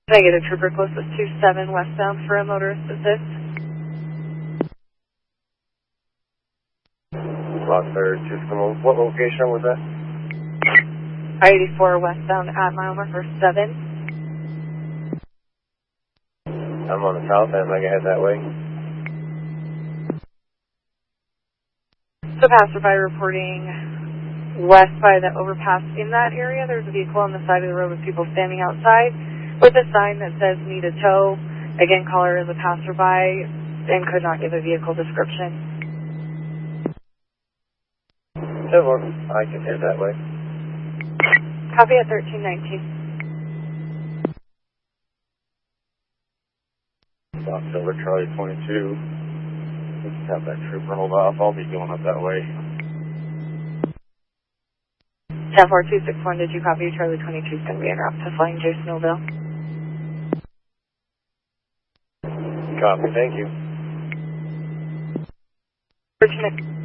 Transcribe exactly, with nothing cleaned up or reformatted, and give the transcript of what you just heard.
Can I get a trooper closest to seven westbound for a motorist assist? Lot third, just come. What location was that? I eighty-four westbound at mile marker seven. I'm on the south end, I can head that way. So passerby reporting west by the overpass in that area. There's a vehicle on the side of the road with people standing outside with a sign that says need a tow. Again, caller is a passerby and could not give a vehicle description. I can head that way. Copy at thirteen nineteen. October Charlie twenty-two. Let's have that trooper hold off. I'll be going up that way. ten four two six one, did you copy? Charlie twenty-two is going to be en route to Flying J Snowville. Copy, thank you. Virginia.